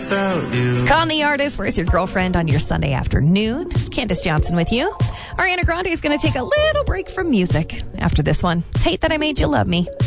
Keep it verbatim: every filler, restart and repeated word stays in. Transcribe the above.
without you. Con the Artist, Where's Your Girlfriend on your Sunday afternoon. It's Candace Johnson with you. Ariana Grande is going to take a little break from music after this one. It's Hate That I Made You Love Me.